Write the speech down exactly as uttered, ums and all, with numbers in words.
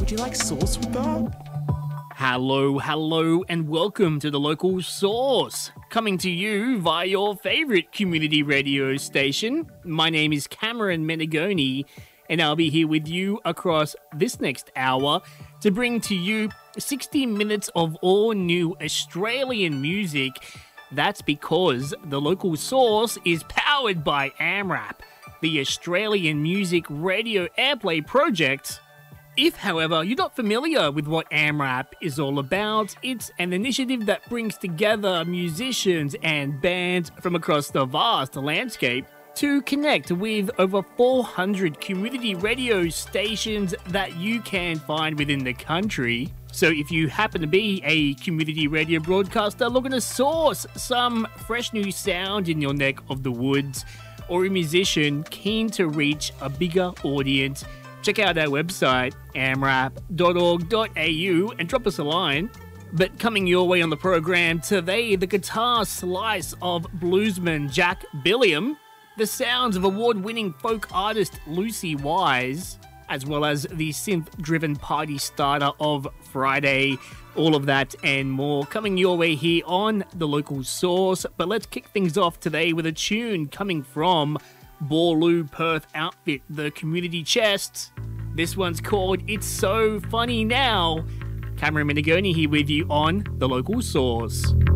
would you like sauce with that? Hello, hello, and welcome to the Local Source, coming to you via your favorite community radio station. My name is Cameron Menegoni, and I'll be here with you across this next hour to bring to you sixty minutes of all new Australian music. That's because the Local Source is powered by AMRAP, the Australian Music Radio Airplay project. If, however, you're not familiar with what AMRAP is all about, it's an initiative that brings together musicians and bands from across the vast landscape to connect with over four hundred community radio stations that you can find within the country. So if you happen to be a community radio broadcaster looking to source some fresh new sound in your neck of the woods, or a musician keen to reach a bigger audience, check out our website, amrap dot org dot a u, and drop us a line. But coming your way on the program today, the guitar slice of bluesman Jack Billiam, the sounds of award-winning folk artist Lucy Wise, as well as the synth-driven party starter of Friday. All of that and more coming your way here on The Local Source. But let's kick things off today with a tune coming from Boorloo Perth outfit, The Community Chest. This one's called It's So Funny Now. Cameron Menegoni here with you on The Local Source.